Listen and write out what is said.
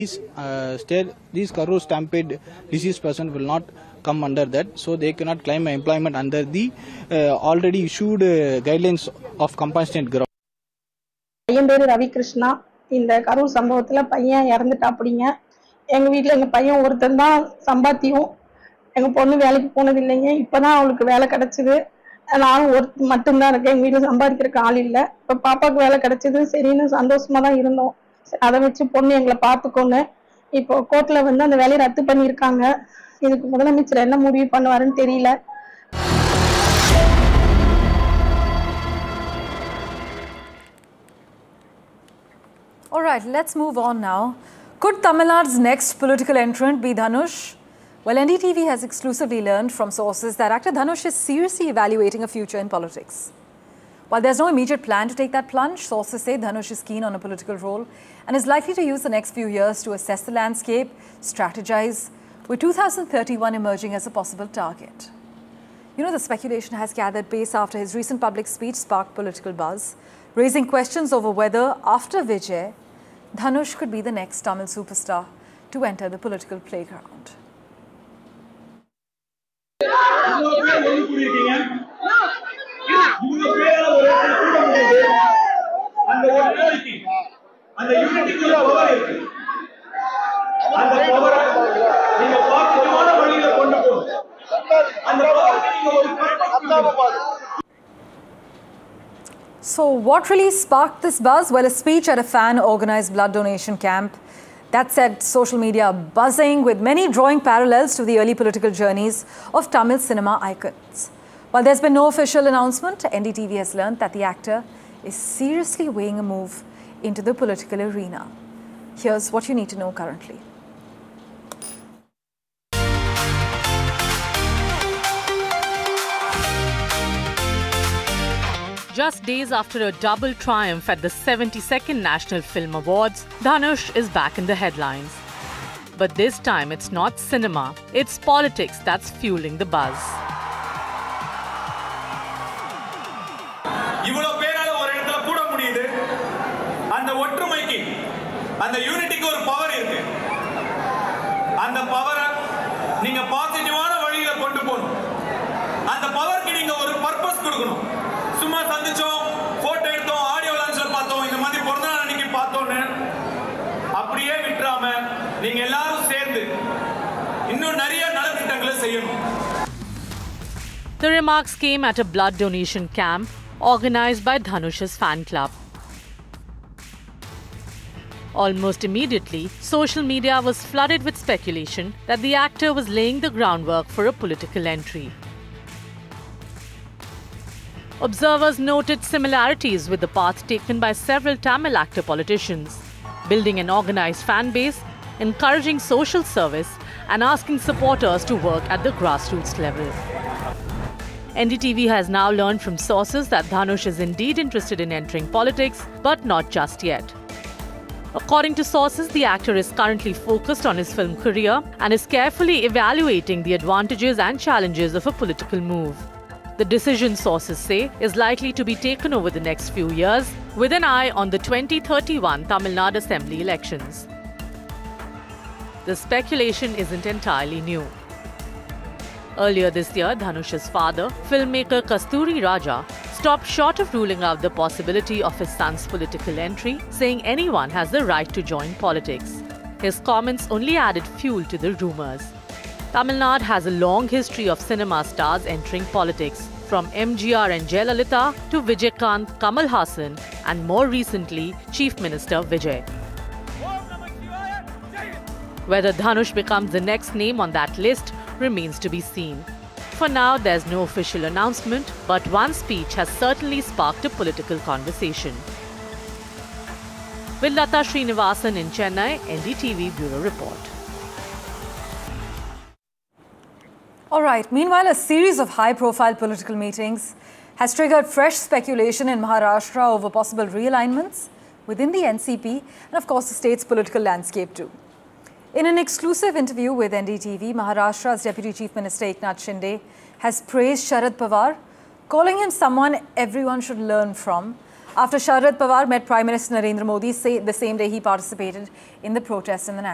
These Karur stampede deceased person will not come under that, so they cannot claim employment under the already issued guidelines of compassionate ground. பையன் பேரு ரவி கிருஷ்ணா. இந்த கரூர் சம்பவத்துல பையன் இறந்துட்டாப்படிங்க. எங்க வீட்டுல எங்க பையன் ஒருத்தன் தான் சம்பாத்தியம். எங்க பொண்ணு வேலைக்கு போனது இல்லைங்க. இப்பதான் அவளுக்கு வேலை கிடைச்சது. நானும் மட்டும்தான் இருக்கேன். எங்க வீட்டுல சம்பாதிக்கிறதுக்கு ஆள் இல்லை. இப்ப பாப்பாவுக்கு வேலை கிடைச்சது சரின்னு சந்தோஷமா தான் இருந்தோம். அதை வச்சு பொண்ணு எங்களை பார்த்துக்கோன்னு இப்போ கோர்ட்ல வந்து அந்த வேலையை ரத்து பண்ணியிருக்காங்க. இதுக்கு முதலமைச்சர் என்ன முடிவு பண்ணுவாருன்னு தெரியல. All right, let's move on now. Could Tamil Nadu's next political entrant be Dhanush? Well, NDTV has exclusively learned from sources that actor Dhanush is seriously evaluating a future in politics. While there's no immediate plan to take that plunge, sources say Dhanush is keen on a political role and is likely to use the next few years to assess the landscape, strategize, with 2031 emerging as a possible target. You know, the speculation has gathered pace after his recent public speech sparked political buzz, raising questions over whether, after Vijay, Dhanush could be the next Tamil superstar to enter the political playground. So what really sparked this buzz? Well, a speech at a fan-organized blood donation camp that set social media buzzing, with many drawing parallels to the early political journeys of Tamil cinema icons. While there's been no official announcement, NDTV has learned that the actor is seriously weighing a move into the political arena. Here's what you need to know currently. Just days after a double triumph at the 72nd National Film Awards, Dhanush is back in the headlines. But this time it's not cinema, it's politics that's fueling the buzz. இவ்வளவு பேரால ஒரு இடத்துல கூட முடியுது. அந்த ஒற்றுமைக்கு, அந்த யூனிட்டிக்கு ஒரு பவர் இருக்கு. அந்த பவரை நீங்க பாசிட்டிவான வழியில கொண்டு போகணும். அந்த பவருக்கு நீங்க ஒரு பர்பஸ் கொடுக்கணும். சும்மா சந்திச்சோம், போட்டோ எடுத்தோம், ஆடியோ லான்ச்ல பார்த்தோம், இந்த மாதிரி பிறந்த நாள் அன்னைக்கு பார்த்தோன்னு அப்படியே விட்டுறாம நீங்க எல்லாரும் சேர்ந்து இன்னும் நிறைய நலத்திட்டங்களை செய்யணும். The remarks came at a blood donation camp organized by Dhanush's fan club. Almost immediately, social media was flooded with speculation that the actor was laying the groundwork for a political entry. Observers noted similarities with the path taken by several Tamil actor politicians, building an organized fan base, encouraging social service, and asking supporters to work at the grassroots level. NDTV has now learned from sources that Dhanush is indeed interested in entering politics, but not just yet. According to sources, the actor is currently focused on his film career and is carefully evaluating the advantages and challenges of a political move. The decision, sources say, is likely to be taken over the next few years, with an eye on the 2031 Tamil Nadu Assembly elections. The speculation isn't entirely new. Earlier this year, Dhanush's father, filmmaker Kasturi Raja, stopped short of ruling out the possibility of his son's political entry, saying anyone has the right to join politics. His comments only added fuel to the rumours. Tamil Nadu has a long history of cinema stars entering politics, from MGR and Jayalalitha to Vijaykanth, Kamal Haasan, and more recently, Chief Minister Vijay. Whether Dhanush becomes the next name on that list remains to be seen. For now, there's no official announcement, but one speech has certainly sparked a political conversation. With Lata Srinivasan in Chennai, NDTV Bureau Report. All right, meanwhile, a series of high-profile political meetings has triggered fresh speculation in Maharashtra over possible realignments within the NCP and, of course, the state's political landscape too. In an exclusive interview with NDTV, Maharashtra's Deputy Chief Minister Eknath Shinde has praised Sharad Pawar, calling him someone everyone should learn from, after Sharad Pawar met Prime Minister Narendra Modi the same day he participated in the protests in the